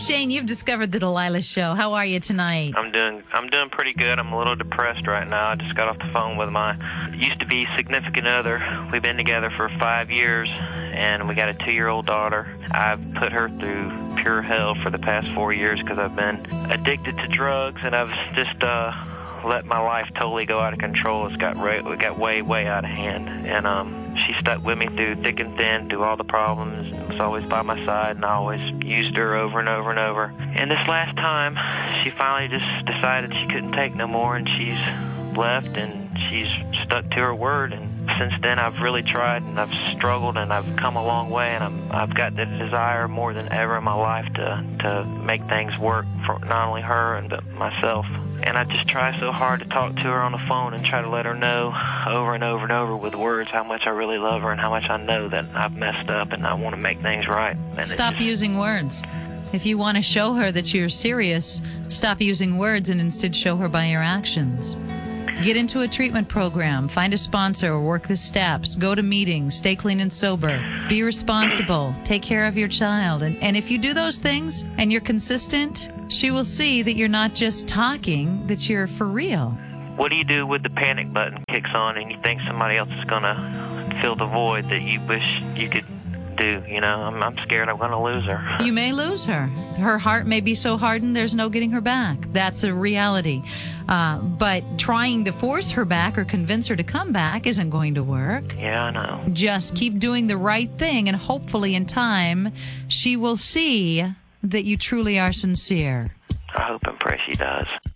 Shane, you've discovered the Delilah Show. How are you tonight? I'm doing pretty good. I'm a little depressed right now. I just got off the phone with my used-to-be significant other. We've been together for 5 years, and we got a 2-year-old daughter. I've put her through pure hell for the past 4 years because I've been addicted to drugs, and I've just let my life totally go out of control. It got way out of hand, and she stuck with me through thick and thin, through all the problems, and was always by my side, and I always used her over and over and over. And this last time, she finally just decided she couldn't take no more, and she's left, and she's stuck to her word. And since then, I've really tried, and I've struggled, and I've come a long way, and I've got the desire more than ever in my life to make things work for not only her and myself. And I just try so hard to talk to her on the phone and try to let her know over and over and over with words how much I really love her and how much I know that I've messed up and I want to make things right. And stop using words. If you want to show her that you're serious, stop using words and instead show her by your actions. Get into a treatment program, find a sponsor, or work the steps, go to meetings, stay clean and sober, be responsible, take care of your child. And if you do those things and you're consistent, she will see that you're not just talking, that you're for real. What do you do when the panic button kicks on and you think somebody else is going to fill the void that you wish you could do? You know, I'm scared I'm going to lose her. You may lose her. Her heart may be so hardened there's no getting her back. That's a reality. But trying to force her back or convince her to come back isn't going to work. Yeah, I know. Just keep doing the right thing, and hopefully in time she will see that you truly are sincere. I hope and pray she does.